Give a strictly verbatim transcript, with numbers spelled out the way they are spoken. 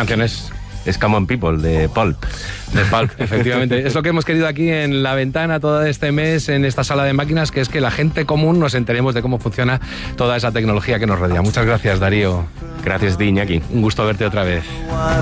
canción es? Es Common People, de Pulp. De Pulp, efectivamente. Es lo que hemos querido aquí en La Ventana todo este mes, en esta sala de máquinas, que es que la gente común nos enteremos de cómo funciona toda esa tecnología que nos rodea. Muchas gracias, Darío. Gracias, Iñaki. Un gusto verte otra vez.